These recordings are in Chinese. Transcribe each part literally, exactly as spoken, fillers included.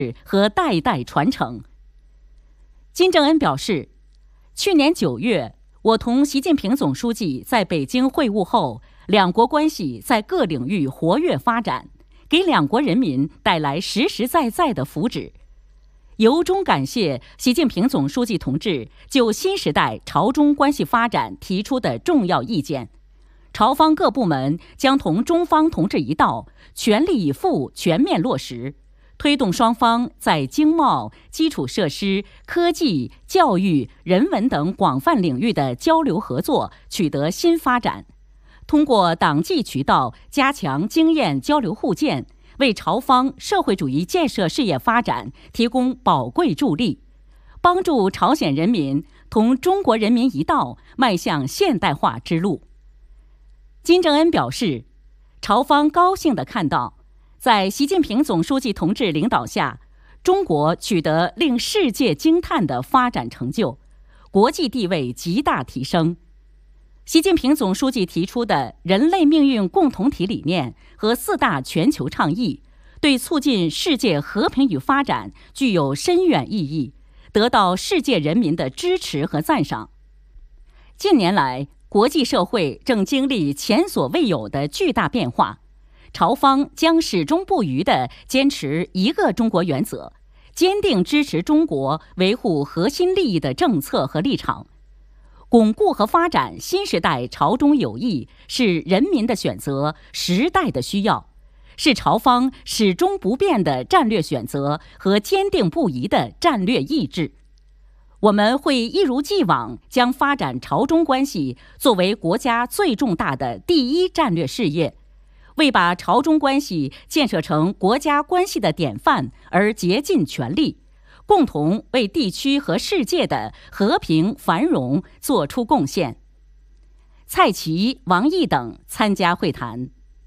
和代代传承。金正恩表示，去年九月，我同习近平总书记在北京会晤后，两国关系在各领域活跃发展，给两国人民带来实实在在的福祉。由衷感谢习近平总书记同志就新时代朝中关系发展提出的重要意见，朝方各部门将同中方同志一道，全力以赴全面落实，推动双方在经贸、基础设施、科技、教育、人文等广泛领域的交流合作取得新发展，通过党纪渠道加强经验交流互鉴，为朝方社会主义建设事业发展提供宝贵助力，帮助朝鲜人民同中国人民一道迈向现代化之路。金正恩表示，朝方高兴地看到，在习近平总书记同志领导下，中国取得令世界惊叹的发展成就，国际地位极大提升。习近平总书记提出的人类命运共同体理念和四大全球倡议，对促进世界和平与发展具有深远意义，得到世界人民的支持和赞赏。近年来，国际社会正经历前所未有的巨大变化，朝方将始终不渝地坚持一个中国原则，坚定支持中国维护核心利益的政策和立场。巩固和发展新时代朝中友谊是人民的选择，时代的需要，是朝方始终不变的战略选择和坚定不移的战略意志。我们会一如既往将发展朝中关系作为国家最重大的第一战略事业，为把朝中关系建设成国家关系的典范而竭尽全力，共同为地区和世界的和平繁荣作出贡献。蔡奇、王毅等参加会谈。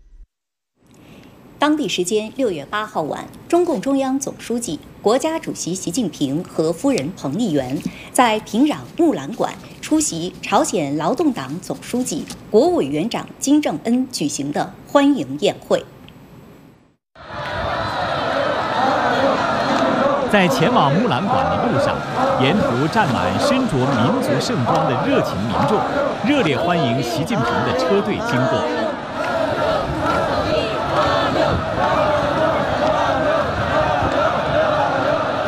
当地时间六月八号晚，中共中央总书记、国家主席习近平和夫人彭丽媛在平壤木兰馆出席朝鲜劳动党总书记、国务委员长金正恩举行的欢迎宴会。 在前往木兰馆的路上，沿途站满身着民族盛装的热情民众，热烈欢迎习近平的车队经过。